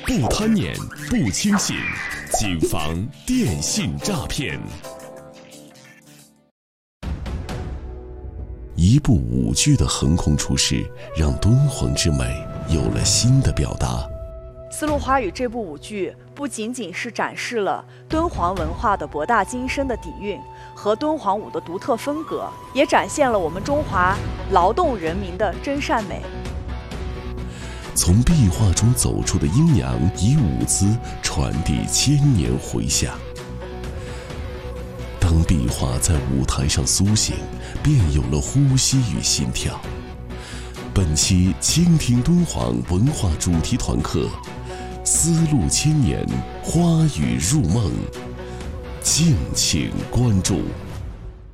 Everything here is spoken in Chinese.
不贪念，不轻信，谨防电信诈骗。一部舞剧的横空出世，让敦煌之美有了新的表达。 丝路花语这部舞剧不仅仅是展示了敦煌文化的博大精深的底蕴和敦煌舞的独特风格，也展现了我们中华劳动人民的真善美。 从壁画中走出的阴阳，以舞姿传递千年回响。当壁画在舞台上苏醒，便有了呼吸与心跳。本期倾听敦煌文化主题团课，丝路千年，花语入梦，敬请关注。